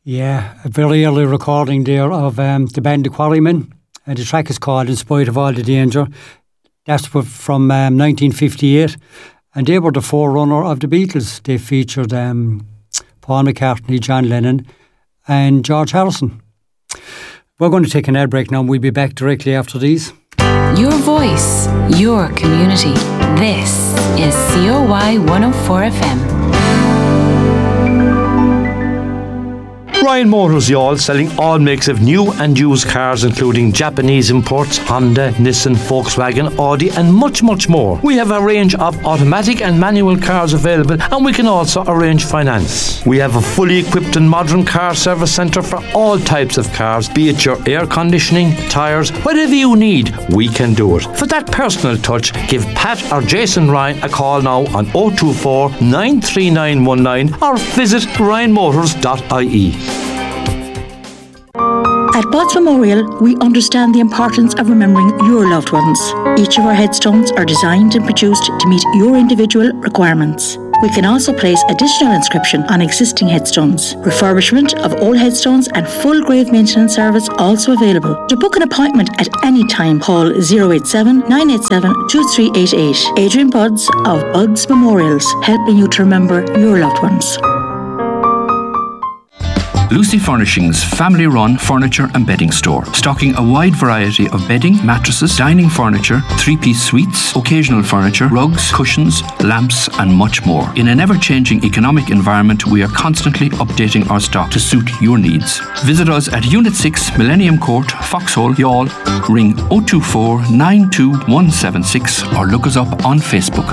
Yeah, a very early recording there of the band The Quarrymen, and the track is called In Spite of All the Danger. That's from 1958, and they were the forerunner of the Beatles. They featured Paul McCartney, John Lennon, and George Harrison. We're going to take an ad break now, and we'll be back directly after these. Your voice, your community. This is COY 104 FM. Ryan Motors, y'all, selling all makes of new and used cars, including Japanese imports, Honda, Nissan, Volkswagen, Audi, and much, much more. We have a range of automatic and manual cars available, and we can also arrange finance. We have a fully equipped and modern car service centre for all types of cars, be it your air conditioning, tyres, whatever you need, we can do it. For that personal touch, give Pat or Jason Ryan a call now on 024 93919 or visit ryanmotors.ie. At Botts Memorial, we understand the importance of remembering your loved ones. Each of our headstones are designed and produced to meet your individual requirements. We can also place additional inscription on existing headstones. Refurbishment of old headstones and full grave maintenance service also available. To book an appointment at any time, call 087 987 2388. Adrian Budds of Budds Memorials, helping you to remember your loved ones. Lucy Furnishings family-run furniture and bedding store, stocking a wide variety of bedding, mattresses, dining furniture, three-piece suites, occasional furniture, rugs, cushions, lamps and much more. In an ever-changing economic environment, we are constantly updating our stock to suit your needs. Visit us at Unit 6, Millennium Court, Foxhole, Youghal. Ring 024 92176 or look us up on Facebook.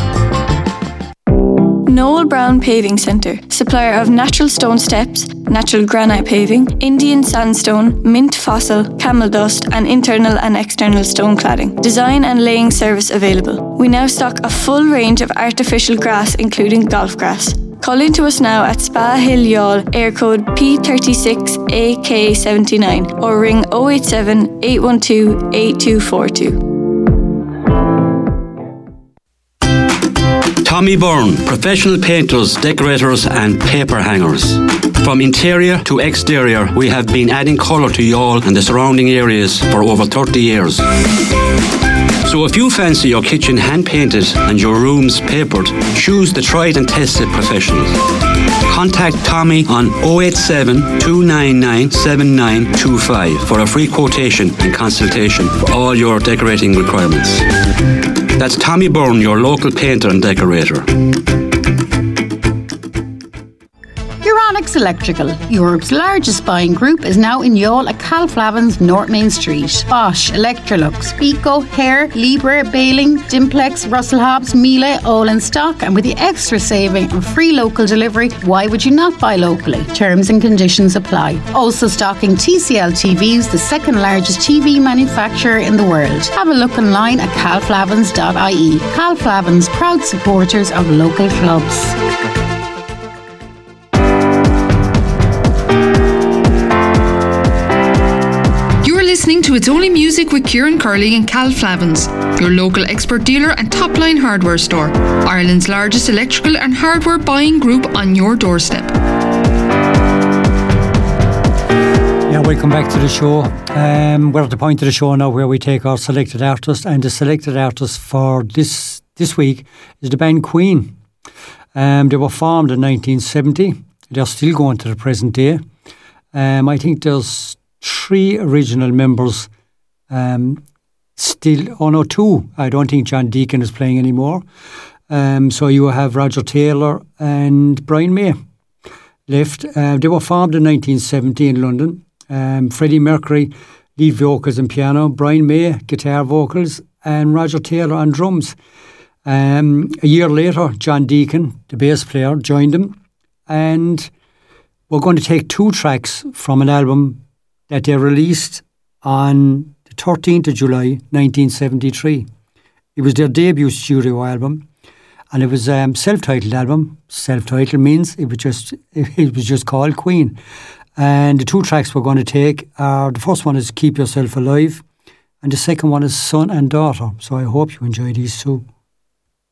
Noel Brown Paving Centre, supplier of natural stone steps, natural granite paving, Indian sandstone, mint fossil, camel dust and internal and external stone cladding. Design and laying service available. We now stock a full range of artificial grass including golf grass. Call in to us now at Spa Hill Youghal, air code P36AK79 or ring 087 812 8242. Tommy Byrne, professional painters, decorators and paper hangers. From interior to exterior, we have been adding colour to Youghal and the surrounding areas for over 30 years. So if you fancy your kitchen hand-painted and your rooms papered, choose the tried and tested professionals. Contact Tommy on 087 299 7925 for a free quotation and consultation for all your decorating requirements. That's Tommy Byrne, your local painter and decorator. Euronics Electrical, Europe's largest buying group, is now in Youghal at Calflavin's North Main Street. Bosch, Electrolux, Pico, Hare, Libre, Baling, Dimplex, Russell Hobbs, Miele, all in stock, and with the extra saving and free local delivery, why would you not buy locally? Terms and conditions apply. Also stocking TCL TVs, the second largest TV manufacturer in the world. Have a look online at calflavins.ie. Calflavins, proud supporters of local clubs. Listening to It's Only Music with Kieran Curley and Calflavins, your local expert dealer and top-line hardware store. Ireland's largest electrical and hardware buying group on your doorstep. Yeah, welcome back to the show. We're at the point of the show now where we take our selected artist, and the selected artist for this week is the band Queen. They were formed in 1970. They're still going to the present day. I think there's 3 original members still. Oh no, 2. I don't think John Deacon is playing anymore. So you have Roger Taylor and Brian May left. They were formed in 1970 in London. Freddie Mercury lead vocals and piano, Brian May guitar vocals, and Roger Taylor on drums. A year later, John Deacon, the bass player, joined them, and we're going to take 2 tracks from an album that they released on the 13th of July 1973. It was their debut studio album, and it was a self-titled album. Self-titled means it was just called Queen. And the 2 tracks we're going to take are, the first one is Keep Yourself Alive, and the second one is Son and Daughter. So I hope you enjoy these 2.